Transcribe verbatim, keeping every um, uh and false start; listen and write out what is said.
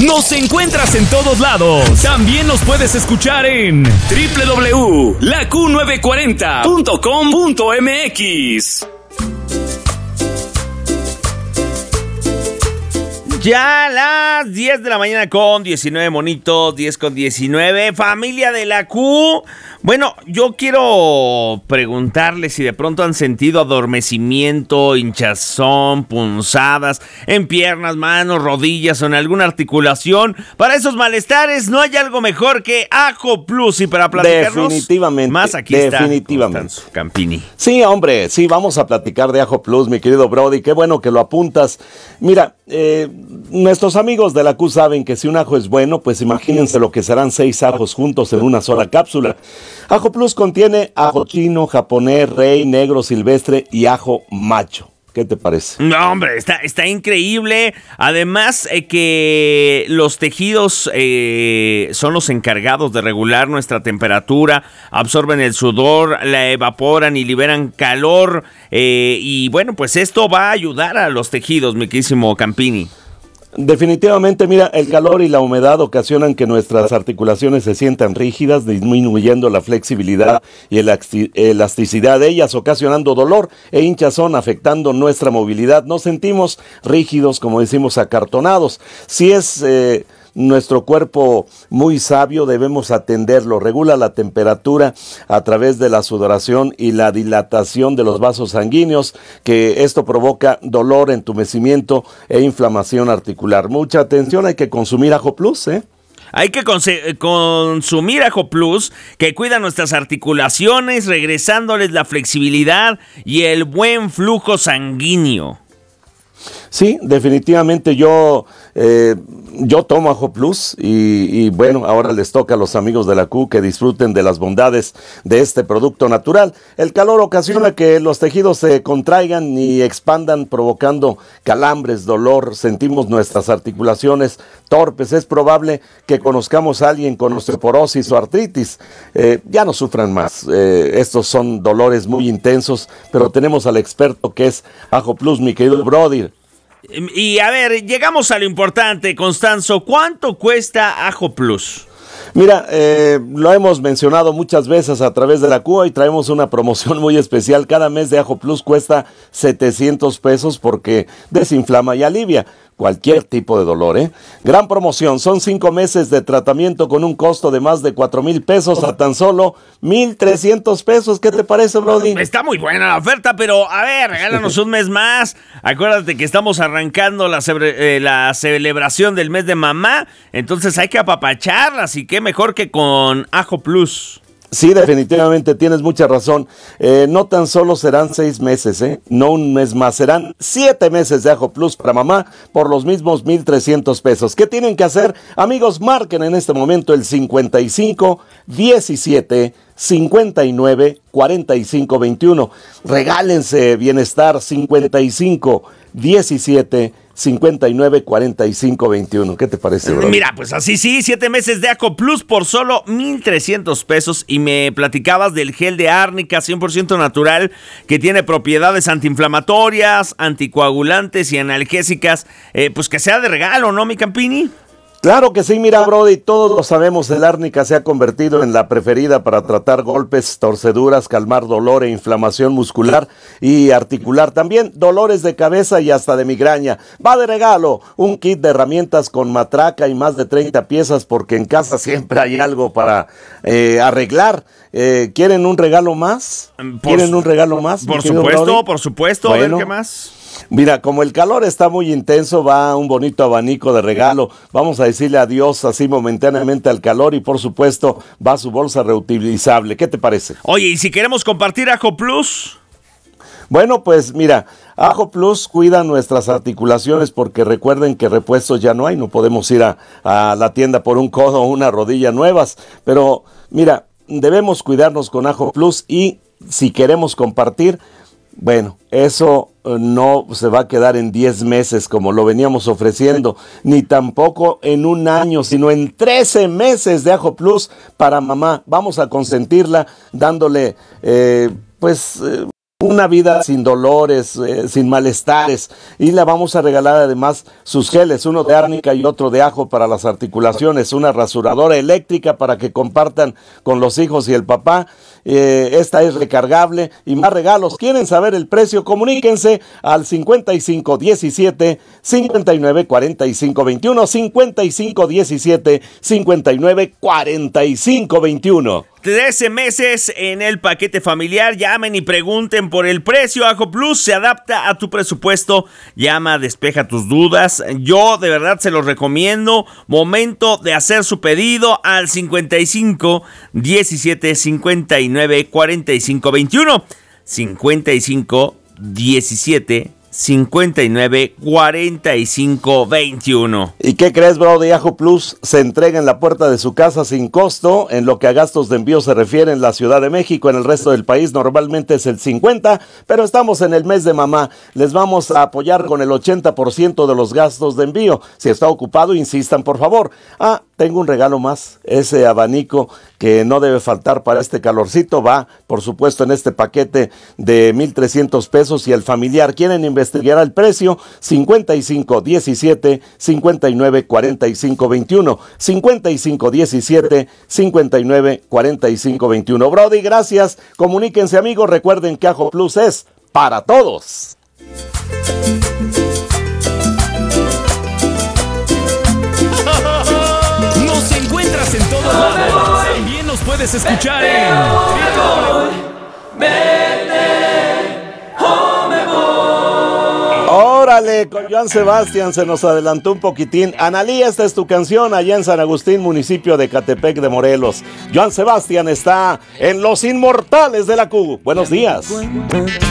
Nos encuentras en todos lados. También nos puedes escuchar en doble u doble u doble u punto la Q novecientos cuarenta punto com punto m x. Ya a las diez de la mañana con diecinueve monitos, diez con diecinueve, familia de la Q. Bueno, yo quiero preguntarles si de pronto han sentido adormecimiento, hinchazón, punzadas en piernas, manos, rodillas o en alguna articulación. Para esos malestares no hay algo mejor que Ajo Plus. Y para platicarnos definitivamente, más, aquí definitivamente. está Constanzo Campini. Sí, hombre, sí, vamos a platicar de Ajo Plus, mi querido Brody. Qué bueno que lo apuntas. Mira, eh, nuestros amigos de la Q saben que si un ajo es bueno, pues imagínense lo que serán seis ajos juntos en una sola cápsula. Ajo Plus contiene ajo chino, japonés, rey, negro, silvestre y ajo macho. ¿Qué te parece? No, hombre, está, está increíble. Además, eh, que los tejidos eh, son los encargados de regular nuestra temperatura, absorben el sudor, la evaporan y liberan calor. Eh, y bueno, pues esto va a ayudar a los tejidos, mi queridísimo Campini. Definitivamente, mira, el calor y la humedad ocasionan que nuestras articulaciones se sientan rígidas, disminuyendo la flexibilidad y el elasticidad de ellas, ocasionando dolor e hinchazón, afectando nuestra movilidad. Nos sentimos rígidos, como decimos, acartonados. Si es eh, nuestro cuerpo muy sabio, debemos atenderlo. Regula la temperatura a través de la sudoración y la dilatación de los vasos sanguíneos, que esto provoca dolor, entumecimiento e inflamación articular. Mucha atención, hay que consumir Ajo Plus, ¿eh? Hay que conse- consumir Ajo Plus, que cuida nuestras articulaciones, regresándoles la flexibilidad y el buen flujo sanguíneo. Sí, definitivamente yo, eh, yo tomo Ajo Plus y, y bueno, ahora les toca a los amigos de la Q que disfruten de las bondades de este producto natural. El calor ocasiona que los tejidos se contraigan y expandan, provocando calambres, dolor. Sentimos nuestras articulaciones torpes. Es probable que conozcamos a alguien con osteoporosis o artritis. Eh, ya no sufran más. Eh, estos son dolores muy intensos, pero tenemos al experto que es Ajo Plus, mi querido Brody. Y a ver, llegamos a lo importante, Constanzo. ¿Cuánto cuesta Ajo Plus? Mira, eh, lo hemos mencionado muchas veces a través de la Q y traemos una promoción muy especial. Cada mes de Ajo Plus cuesta setecientos pesos porque desinflama y alivia cualquier tipo de dolor, ¿eh? Gran promoción, son cinco meses de tratamiento con un costo de más de cuatro mil pesos a tan solo mil trescientos pesos. ¿Qué te parece, Brody? Está muy buena la oferta, pero a ver, regálanos un mes más. Acuérdate que estamos arrancando la, cebre- eh, la celebración del mes de mamá, entonces hay que apapacharlas, y qué mejor que con Ajo Plus. Sí, definitivamente tienes mucha razón. Eh, no tan solo serán seis meses, ¿eh? No un mes más, serán siete meses de Ajo Plus para mamá por los mismos mil trescientos pesos. ¿Qué tienen que hacer? Amigos, marquen en este momento el cincuenta y cinco diecisiete cincuenta y nueve cuarenta y cinco veintiuno. Regálense bienestar. Cincuenta y cinco diecisiete cincuenta y nueve cuarenta y cinco veintiuno. ¿Qué te parece, bro? Mira, pues así sí, siete meses de Ajo Plus por solo mil trescientos pesos. Y me platicabas del gel de árnica cien por ciento natural, que tiene propiedades antiinflamatorias, anticoagulantes y analgésicas. Eh, pues que sea de regalo, ¿no, mi Campini? Claro que sí, mira, Brody, todos lo sabemos, el árnica se ha convertido en la preferida para tratar golpes, torceduras, calmar dolor e inflamación muscular y articular, también dolores de cabeza y hasta de migraña. Va de regalo un kit de herramientas con matraca y más de treinta piezas, porque en casa siempre hay algo para eh, arreglar. Eh, ¿Quieren un regalo más? ¿Quieren Por, un regalo más? Por supuesto, por supuesto, bueno, a ver qué más. Mira, como el calor está muy intenso, va un bonito abanico de regalo. Vamos a decirle adiós así momentáneamente al calor y por supuesto va su bolsa reutilizable. ¿Qué te parece? Oye, ¿y si queremos compartir Ajo Plus? Bueno, pues mira, Ajo Plus cuida nuestras articulaciones, porque recuerden que repuestos ya no hay. No podemos ir a, a la tienda por un codo o una rodilla nuevas. Pero mira, debemos cuidarnos con Ajo Plus, y si queremos compartir, bueno, eso no se va a quedar en diez meses como lo veníamos ofreciendo, ni tampoco en un año, sino en trece meses de Ajo Plus para mamá. Vamos a consentirla dándole, eh, pues... Eh, una vida sin dolores, eh, sin malestares. Y le vamos a regalar además sus geles, uno de árnica y otro de ajo para las articulaciones, una rasuradora eléctrica para que compartan con los hijos y el papá. Eh, esta es recargable y más regalos. ¿Quieren saber el precio? Comuníquense al cincuenta y cinco diecisiete cincuenta y nueve cuarenta y cinco veintiuno, cincuenta y cinco diecisiete cincuenta y nueve cuarenta y cinco veintiuno. trece meses en el paquete familiar. Llamen y pregunten por el precio. Ajo Plus se adapta a tu presupuesto. Llama, despeja tus dudas. Yo de verdad se los recomiendo. Momento de hacer su pedido al cincuenta y cinco diecisiete cincuenta y nueve cuarenta y cinco veintiuno. cincuenta y cinco diecisiete cincuenta y nueve cuarenta y cinco veintiuno. ¿Y qué crees, bro? De Ajo Plus se entrega en la puerta de su casa sin costo. En lo que a gastos de envío se refiere, en la Ciudad de México, en el resto del país normalmente es el cincuenta, pero estamos en el mes de mamá. Les vamos a apoyar con el ochenta por ciento de los gastos de envío. Si está ocupado, insistan, por favor. Ah, tengo un regalo más. Ese abanico que no debe faltar para este calorcito va, por supuesto, en este paquete de mil trescientos pesos. Y el familiar, ¿quieren investigar el precio? cincuenta y cinco diecisiete cincuenta y nueve cuarenta y cinco veintiuno, cincuenta y cinco diecisiete cincuenta y nueve cuarenta y cinco veintiuno. Brody, gracias. Comuníquense, amigos. Recuerden que Ajo Plus es para todos. Nos encuentras en todos lados. También nos puedes escuchar en Órale, con Joan Sebastián se nos adelantó un poquitín. Analía, esta es tu canción allá en San Agustín, municipio de Ecatepec de Morelos. Joan Sebastián está en Los Inmortales de la Q. Buenos días.